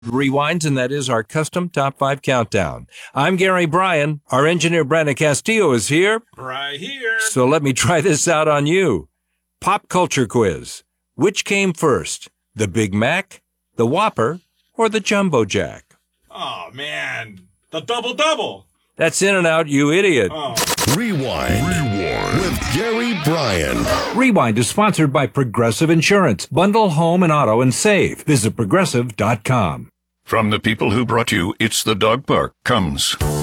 Rewinds, and that is our custom Top 5 countdown. I'm Gary Bryan. Our engineer, Brandon Castillo, is here. Right here. So let me try this out on you. Pop culture quiz. Which came first, the Big Mac, the Whopper, or the Jumbo Jack? Oh, man. The double-double. That's In and Out, you idiot. Oh. Rewind with Gary Bryan. Rewind is sponsored by Progressive Insurance. Bundle home and auto and save. Visit Progressive.com. From the people who brought you It's the Dog Park comes